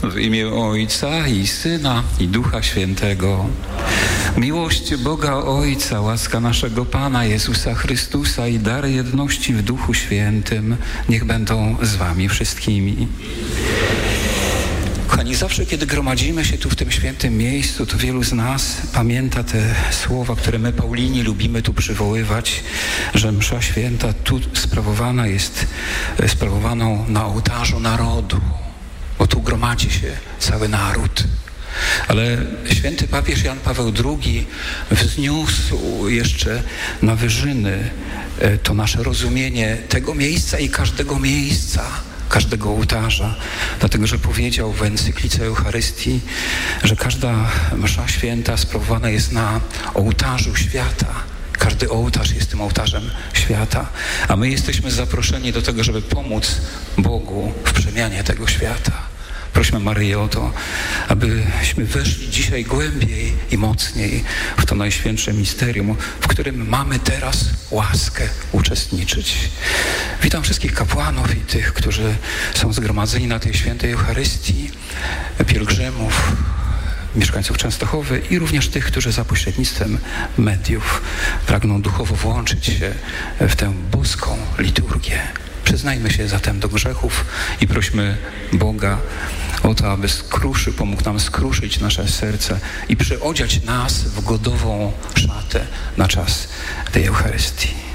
W imię Ojca i Syna i Ducha Świętego. Miłość Boga Ojca, łaska naszego Pana Jezusa Chrystusa i dar jedności w Duchu Świętym niech będą z wami wszystkimi. Kochani, zawsze kiedy gromadzimy się tu w tym świętym miejscu, to wielu z nas pamięta te słowa, które my Paulini lubimy tu przywoływać, że msza święta tu sprawowana jest sprawowaną na ołtarzu narodu, bo tu gromadzi się cały naród. Ale święty papież Jan Paweł II wzniósł jeszcze na wyżyny to nasze rozumienie tego miejsca i każdego miejsca, każdego ołtarza, dlatego że powiedział w encyklice Eucharystii, że każda msza święta sprawowana jest na ołtarzu świata. Każdy ołtarz jest tym ołtarzem świata, a my jesteśmy zaproszeni do tego, żeby pomóc Bogu w przemianie tego świata. Prośmy Maryję o to, abyśmy weszli dzisiaj głębiej i mocniej w to najświętsze misterium, w którym mamy teraz łaskę uczestniczyć. Witam wszystkich kapłanów i tych, którzy są zgromadzeni na tej świętej Eucharystii, pielgrzymów, mieszkańców Częstochowy i również tych, którzy za pośrednictwem mediów pragną duchowo włączyć się w tę boską liturgię. Przyznajmy się zatem do grzechów i prośmy Boga o to, aby pomógł nam skruszyć nasze serce i przyodziać nas w godową szatę na czas tej Eucharystii.